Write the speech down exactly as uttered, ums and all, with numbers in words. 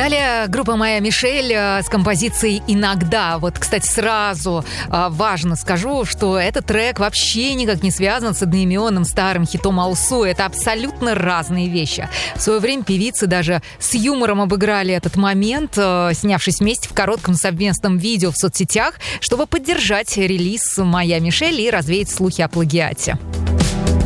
Далее группа «Моя Мишель» с композицией «Иногда». Вот, кстати, сразу важно скажу, что этот трек вообще никак не связан с одноименным старым хитом Алсу. Это абсолютно разные вещи. В свое время певицы даже с юмором обыграли этот момент, снявшись вместе в коротком совместном видео в соцсетях, чтобы поддержать релиз «Моя Мишель» и развеять слухи о плагиате.